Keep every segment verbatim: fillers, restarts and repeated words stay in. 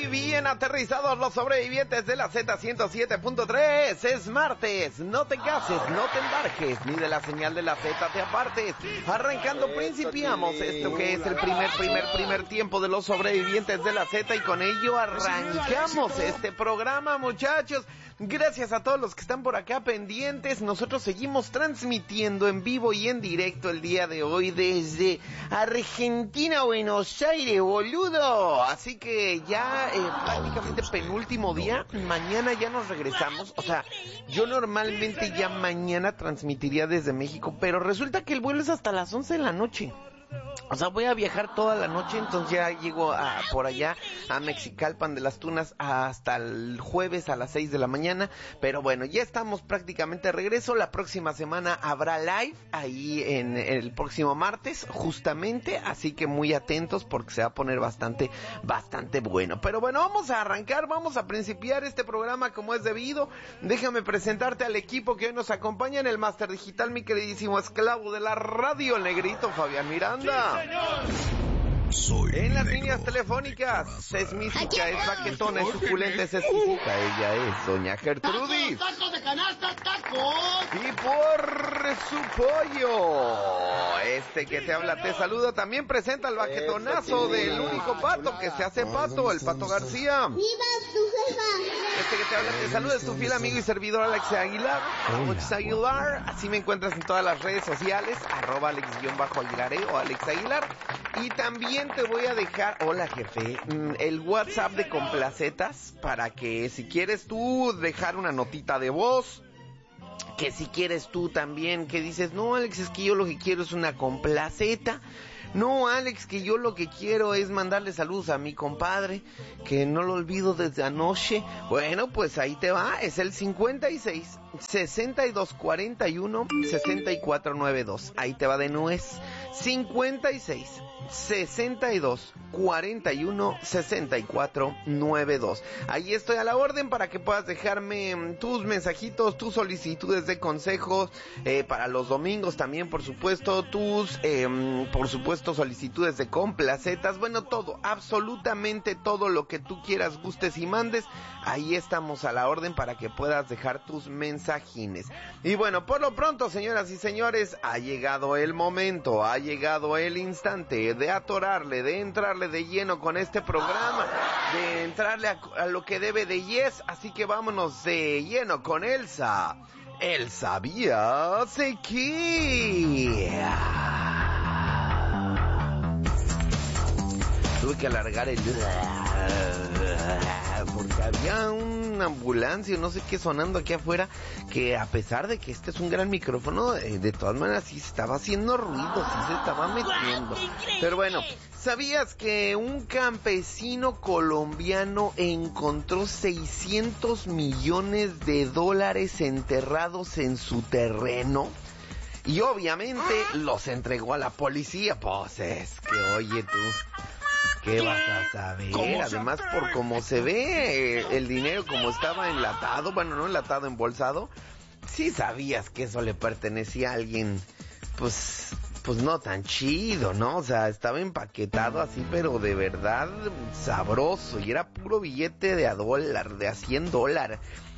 Muy bien aterrizados los sobrevivientes de la Z ciento siete punto tres. Es martes, no te cases, no te embarques, ni de la señal de la Z te apartes. Arrancando, principiamos esto que es el primer, primer, primer tiempo de los sobrevivientes de la Z, y con ello arrancamos este programa, muchachos. Gracias a todos los que están por acá pendientes. Nosotros seguimos transmitiendo en vivo y en directo el día de hoy desde Argentina, Buenos Aires, boludo. Así que ya eh, prácticamente penúltimo día. Mañana ya nos regresamos. O sea, yo normalmente ya mañana transmitiría desde México, pero resulta que el vuelo es hasta las once de la noche. O sea, voy a viajar toda la noche, entonces ya llego a, por allá a Mexicalpan de las Tunas hasta el jueves a las seis de la mañana. Pero bueno, ya estamos prácticamente de regreso. La próxima semana habrá live ahí en el próximo martes, justamente. Así que muy atentos porque se va a poner bastante, bastante bueno. Pero bueno, vamos a arrancar, vamos a principiar este programa como es debido. Déjame presentarte al equipo que hoy nos acompaña en el Máster Digital, mi queridísimo esclavo de la radio, el negrito Fabián Miranda. ¡Sí, Soy en las negro. líneas telefónicas, es mística, es baquetona, es suculenta, es exquisita. Ella es doña Gertrudis. ¡Tacos, tacos de canasta, tacos! Y por su pollo, este que te habla te saluda, también presenta el baquetonazo del único pato que se hace pato, el Pato García. ¡Viva su jefa! Este que te habla te saluda es tu fiel amigo y servidor Alex Aguilar, Alex Aguilar. Así me encuentras en todas las redes sociales, arroba Alex-Aguilar o Alex Aguilar. Y también te voy a dejar, hola jefe, el WhatsApp de Complacetas, para que si quieres tú dejar una notita de voz, que si quieres tú también, que dices, no Alex, es que yo lo que quiero es una complaceta. No, Alex, que yo lo que quiero es mandarle saludos a mi compadre, que no lo olvido desde anoche. Bueno, pues ahí te va, es el cincuenta y seis, sesenta y dos, cuarenta y uno, sesenta y cuatro noventa y dos. Ahí te va de nuez. cincuenta y seis, sesenta y dos, cuarenta y uno, sesenta y cuatro noventa y dos. Ahí estoy a la orden para que puedas dejarme tus mensajitos, tus solicitudes de consejos, eh, para los domingos también, por supuesto, tus, eh, por supuesto, solicitudes de complacetas, bueno, todo, absolutamente todo lo que tú quieras, gustes y mandes, ahí estamos a la orden para que puedas dejar tus mensajines. Y bueno, por lo pronto, señoras y señores, ha llegado el momento, ha llegado el instante de atorarle, de entrarle de lleno con este programa, de entrarle a, a lo que debe de yes, así que vámonos de lleno con Elsa. Elsa ¿sabías que? Tuve que alargar el... porque había una ambulancia, no sé qué, sonando aquí afuera, que a pesar de que este es un gran micrófono, eh, de todas maneras sí estaba haciendo ruido, sí se estaba metiendo. Pero bueno, ¿sabías que un campesino colombiano encontró seiscientos millones de dólares enterrados en su terreno? Y obviamente los entregó a la policía. Pues es que, oye tú, ¿qué vas a saber? Además, por cómo se ve eh, el dinero, como estaba enlatado, bueno, no enlatado, embolsado, sí sabías que eso le pertenecía a alguien, pues, pues no tan chido, ¿no? O sea, estaba empaquetado así, pero de verdad sabroso, y era puro billete de a dólar, de a cien dólares.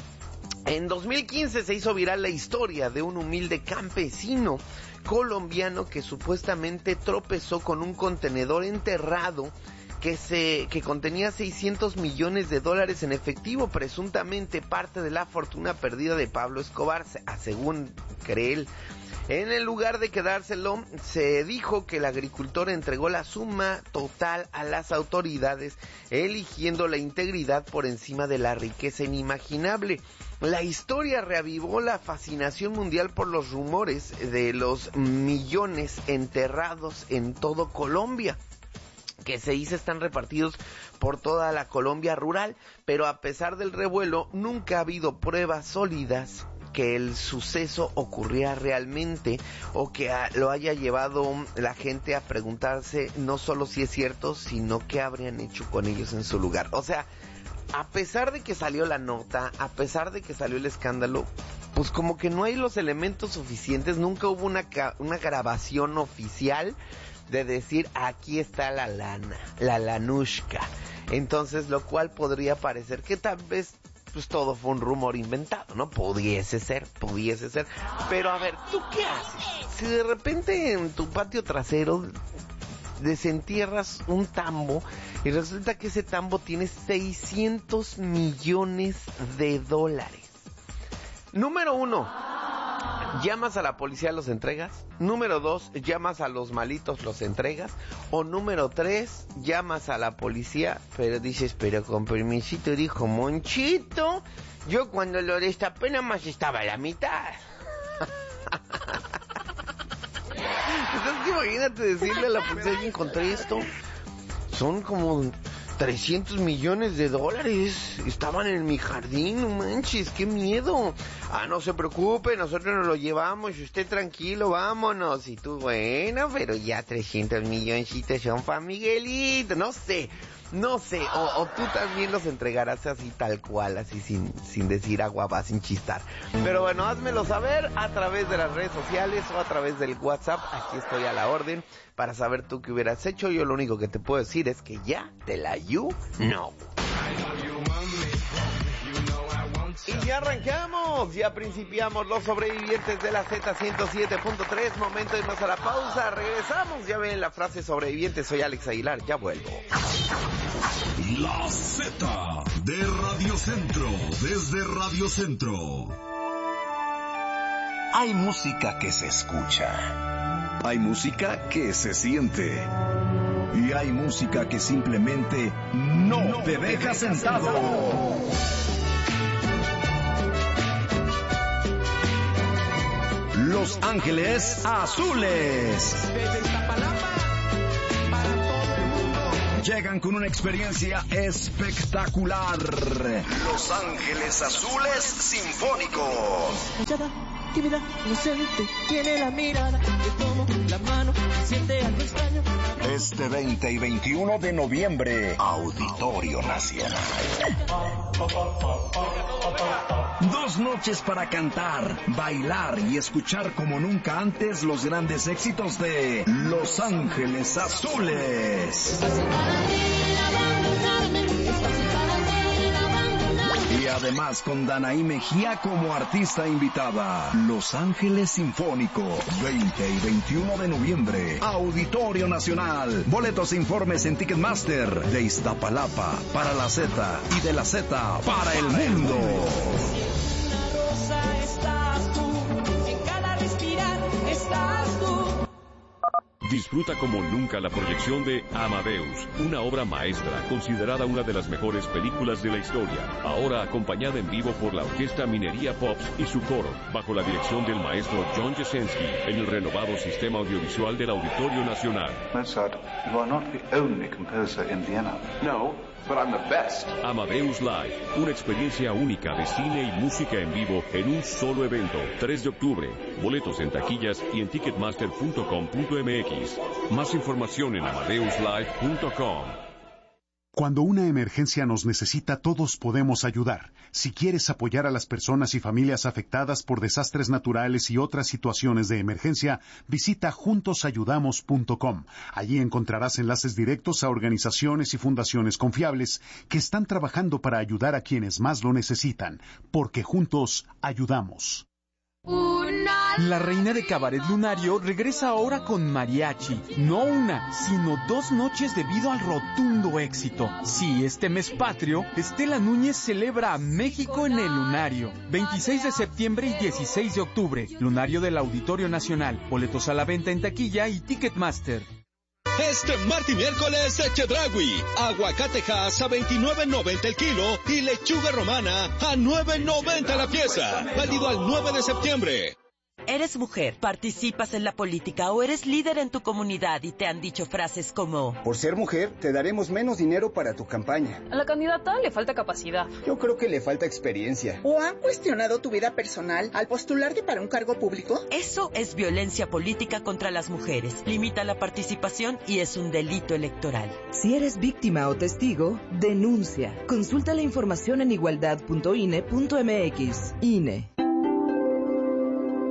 En dos mil quince se hizo viral la historia de un humilde campesino colombiano que supuestamente tropezó con un contenedor enterrado que se que contenía seiscientos millones de dólares en efectivo, presuntamente parte de la fortuna perdida de Pablo Escobar, según cree él. En el lugar de quedárselo, se dijo que el agricultor entregó la suma total a las autoridades, eligiendo la integridad por encima de la riqueza inimaginable. La historia reavivó la fascinación mundial por los rumores de los millones enterrados en todo Colombia, que se dice están repartidos por toda la Colombia rural, pero a pesar del revuelo, nunca ha habido pruebas sólidas que el suceso ocurría realmente, o que a, lo haya llevado la gente a preguntarse no solo si es cierto, sino qué habrían hecho con ellos en su lugar. O sea, a pesar de que salió la nota, a pesar de que salió el escándalo, pues como que no hay los elementos suficientes, nunca hubo una, una grabación oficial de decir, aquí está la lana, la lanushka. Entonces, lo cual podría parecer que tal vez pues todo fue un rumor inventado, ¿no? Pudiese ser, pudiese ser. Pero a ver, ¿tú qué haces? Si de repente en tu patio trasero desentierras un tambo y resulta que ese tambo tiene seiscientos millones de dólares. Número uno, llamas a la policía, los entregas. Número dos, llamas a los malitos, los entregas. O número tres, llamas a la policía, pero dices, pero con permisito, dijo Monchito, yo cuando lo destapé nada más estaba a la mitad. Entonces imagínate decirle a la policía, yo encontré esto, son como trescientos millones de dólares, estaban en mi jardín, no manches, qué miedo. Ah, no se preocupe, nosotros nos lo llevamos, usted tranquilo, vámonos. Y tú, bueno, pero ya trescientos milloncitos son para Miguelito, no sé, no sé, o, o tú también los entregarás así tal cual, así sin, sin decir agua va, sin chistar. Pero bueno, házmelo saber a través de las redes sociales o a través del WhatsApp, aquí estoy a la orden para saber tú qué hubieras hecho. Yo lo único que te puedo decir es que ya te la you know. Y ya arrancamos, ya principiamos los sobrevivientes de la Z ciento siete punto tres, momento de irnos a la pausa, regresamos, ya ven la frase sobreviviente, soy Alex Aguilar, ya vuelvo. La Z de Radio Centro, desde Radio Centro. Hay música que se escucha, hay música que se siente, y hay música que simplemente no, no te deja sentado. Los Ángeles Azules llegan con una experiencia espectacular. Los Ángeles Azules Sinfónicos. Callada, tímida, inocente, tiene la mirada, le tomo la mano, siente algo extraño. Este veinte y veintiuno de noviembre, Auditorio Nacional. Dos noches para cantar, bailar y escuchar como nunca antes los grandes éxitos de Los Ángeles Azules. Y además con Danaí Mejía como artista invitada. Los Ángeles Sinfónicos, veinte y veintiuno de noviembre, Auditorio Nacional. Boletos e informes en Ticketmaster, de Iztapalapa para la Z y de la Z para el mundo. Una rosa estás tú, en cada respirar estás tú. Disfruta como nunca la proyección de Amadeus, una obra maestra considerada una de las mejores películas de la historia, ahora acompañada en vivo por la Orquesta Minería Pops y su coro, bajo la dirección del maestro John Jasenski, en el renovado sistema audiovisual del Auditorio Nacional. Mozart, you are not the only composer in Vienna. No, but I'm the best. Amadeus Live, una experiencia única de cine y música en vivo en un solo evento, tres de octubre. Boletos en taquillas y en ticketmaster punto com punto m x. Más información en amadeus live punto com. Cuando una emergencia nos necesita, todos podemos ayudar. Si quieres apoyar a las personas y familias afectadas por desastres naturales y otras situaciones de emergencia, visita juntos ayudamos punto com. Allí encontrarás enlaces directos a organizaciones y fundaciones confiables que están trabajando para ayudar a quienes más lo necesitan, porque juntos ayudamos. La reina de Cabaret Lunario regresa ahora con mariachi. No una, sino dos noches debido al rotundo éxito. Sí, este mes patrio, Estela Núñez celebra a México en el Lunario. veintiséis de septiembre y dieciséis de octubre. Lunario del Auditorio Nacional. Boletos a la venta en taquilla y Ticketmaster. Este martes y miércoles de Chedraui, aguacatejas a veintinueve noventa el kilo y lechuga romana a nueve noventa la pieza, válido al nueve de septiembre. Eres mujer, participas en la política o eres líder en tu comunidad y te han dicho frases como: por ser mujer, te daremos menos dinero para tu campaña. A la candidata le falta capacidad. Yo creo que le falta experiencia. ¿O han cuestionado tu vida personal al postularte para un cargo público? Eso es violencia política contra las mujeres. Limita la participación y es un delito electoral. Si eres víctima o testigo, denuncia. Consulta la información en igualdad punto i n e punto m x. I N E.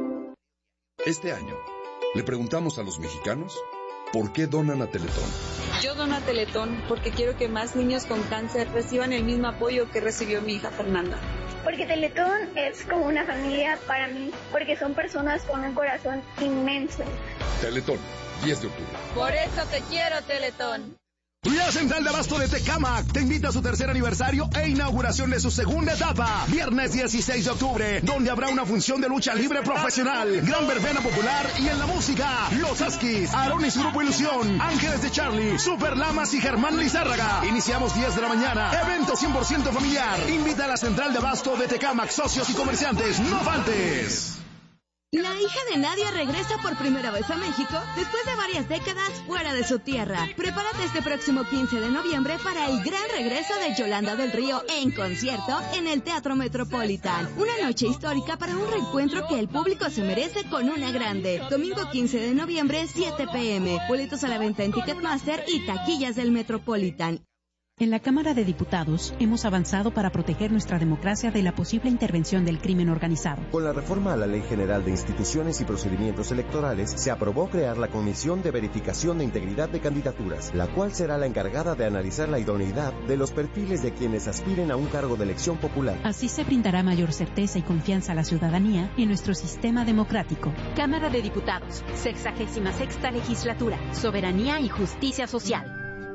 Este año, le preguntamos a los mexicanos por qué donan a Teletón. Yo dono a Teletón porque quiero que más niños con cáncer reciban el mismo apoyo que recibió mi hija Fernanda. Porque Teletón es como una familia para mí, porque son personas con un corazón inmenso. Teletón, diez de octubre. Por eso te quiero, Teletón. La Central de Abasto de Tecámac te invita a su tercer aniversario e inauguración de su segunda etapa, viernes dieciséis de octubre, donde habrá una función de lucha libre profesional, gran verbena popular y en la música, Los Askis, Aaron y su grupo Ilusión, Ángeles de Charlie, Super Lamas y Germán Lizárraga. Iniciamos diez de la mañana, evento cien por ciento familiar. Invita a la Central de Abasto de Tecámac, socios y comerciantes, no faltes. La hija de Nadia regresa por primera vez a México después de varias décadas fuera de su tierra. Prepárate este próximo quince de noviembre para el gran regreso de Yolanda del Río en concierto en el Teatro Metropolitan. Una noche histórica para un reencuentro que el público se merece con una grande. Domingo quince de noviembre, siete pe eme. Boletos a la venta en Ticketmaster y taquillas del Metropolitan. En la Cámara de Diputados hemos avanzado para proteger nuestra democracia de la posible intervención del crimen organizado. Con la reforma a la Ley General de Instituciones y Procedimientos Electorales, se aprobó crear la Comisión de Verificación de Integridad de Candidaturas, la cual será la encargada de analizar la idoneidad de los perfiles de quienes aspiren a un cargo de elección popular. Así se brindará mayor certeza y confianza a la ciudadanía en nuestro sistema democrático. Cámara de Diputados, sexagésima sexta legislatura, soberanía y justicia social.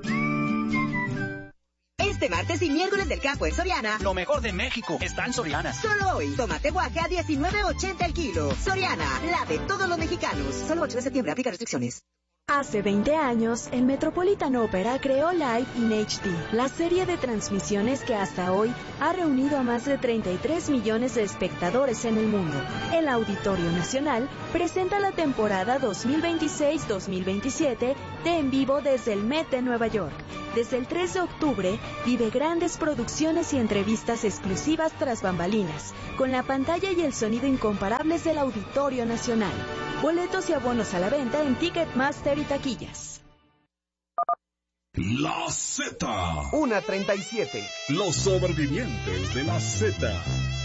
Este martes y miércoles del campo en Soriana. Lo mejor de México está en Soriana. Solo hoy, tomate guaje a diecinueve ochenta el kilo. Soriana, la de todos los mexicanos. Solo ocho de septiembre, aplica restricciones. Hace veinte años, el Metropolitan Opera creó Live in H D, la serie de transmisiones que hasta hoy ha reunido a más de treinta y tres millones de espectadores en el mundo. El Auditorio Nacional presenta la temporada dos mil veintiséis dos mil veintisiete de En Vivo desde el Met de Nueva York. Desde el tres de octubre, vive grandes producciones y entrevistas exclusivas tras bambalinas, con la pantalla y el sonido incomparables del Auditorio Nacional. Boletos y abonos a la venta en Ticketmaster y taquillas. La Z. una treinta y siete. Los sobrevivientes de la Z.